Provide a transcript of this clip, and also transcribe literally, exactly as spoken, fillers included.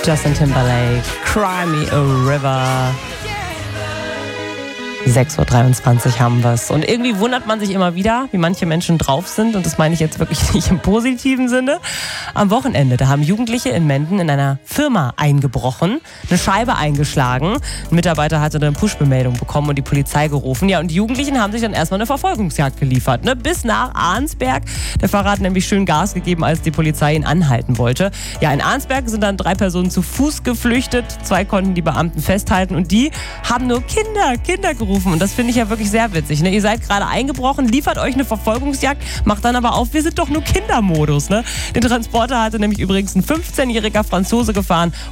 Justin Timberlake, Cry Me a River. sechs Uhr dreiundzwanzig haben wir es. Und irgendwie wundert man sich immer wieder, wie manche Menschen drauf sind. Und das meine ich jetzt wirklich nicht im positiven Sinne. Am Wochenende, da haben Jugendliche in Menden in einer Firma eingebrochen, eine Scheibe eingeschlagen. Ein Mitarbeiter hatte eine Push-Bemeldung bekommen und die Polizei gerufen. Ja, und die Jugendlichen haben sich dann erstmal eine Verfolgungsjagd geliefert, ne? Bis nach Arnsberg. Der Fahrer hat nämlich schön Gas gegeben, als die Polizei ihn anhalten wollte. Ja, in Arnsberg sind dann drei Personen zu Fuß geflüchtet. Zwei konnten die Beamten festhalten und die haben nur Kinder, Kinder gerufen. Und das finde ich ja wirklich sehr witzig. Ne? Ihr seid gerade eingebrochen, liefert euch eine Verfolgungsjagd, macht dann aber auf, wir sind doch nur Kindermodus. Ne? Den Transporter hatte nämlich übrigens ein fünfzehnjähriger Franzose gefahren